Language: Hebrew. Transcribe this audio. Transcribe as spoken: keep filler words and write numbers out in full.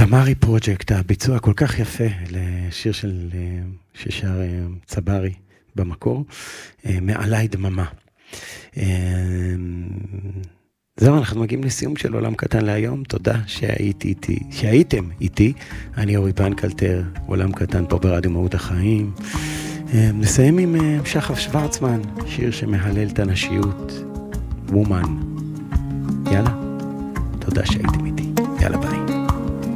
צמרי פרוג'קט, הביצוע כל כך יפה לשיר של ששר צברי במקור, מעלי דממה. זהו, אנחנו מגיעים לסיום של עולם קטן להיום. תודה שהייתי איתי, שהייתם איתי. אני אורי פנקלטר, עולם קטן פה ברדיו מהות החיים. נסיים עם שחף שוורצמן, שיר שמהלל את הנשיות, וומן. יאללה, תודה שהייתם איתי. יאללה ביי.